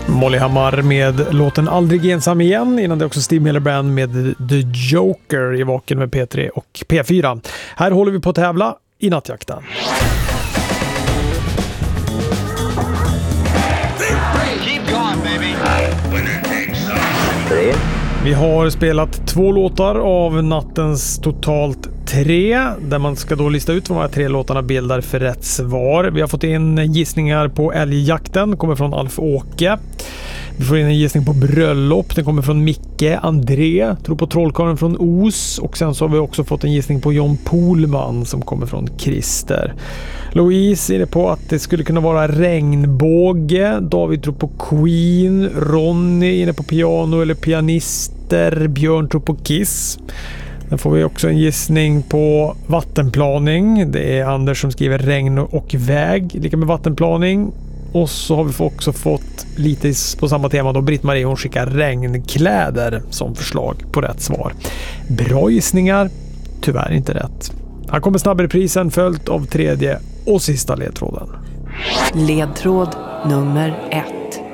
Molly Hammar med låten Aldrig ensam igen. Innan det också Steve Miller Band med The Joker i Vaken med P3 och P4. Här håller vi på att tävla i nattjakten. Vi har spelat 2 låtar av nattens totalt 3, där man ska då lista ut vad de här 3 låtarna bildar för rätt svar. Vi har fått in gissningar på älgjakten, kommer från Alf Åke. Vi får in en gissning på bröllop, den kommer från Micke André, tror på trollkarlen från Os, och sen så har vi också fått en gissning på John Pohlman som kommer från Christer. Louise är det på att det skulle kunna vara regnbåge, David tror på Queen, Ronny är inne på piano eller pianister, Björn tror på Kiss. Sen får vi också en gissning på vattenplaning, det är Anders som skriver regn och väg, lika med vattenplaning. Och så har vi också fått lite på samma tema då. Britt-Marie, hon skickar regnkläder som förslag på rätt svar. Bra gissningar, tyvärr inte rätt. Här kommer snabbreprisen följt av 3:e och sista ledtråden. Ledtråd nummer 1.